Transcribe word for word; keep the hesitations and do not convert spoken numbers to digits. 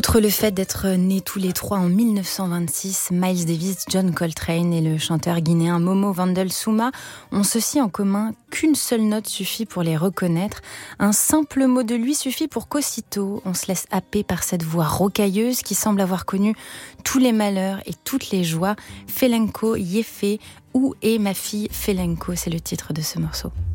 Outre le fait d'être nés tous les trois en mille neuf cent vingt-six, Miles Davis, John Coltrane et le chanteur guinéen Momo Wandel-Souma ont ceci en commun qu'une seule note suffit pour les reconnaître. Un simple mot de lui suffit pour qu'aussitôt on se laisse happer par cette voix rocailleuse qui semble avoir connu tous les malheurs et toutes les joies. Felenko Yeffe, où est ma fille Felenko, c'est le titre de ce morceau.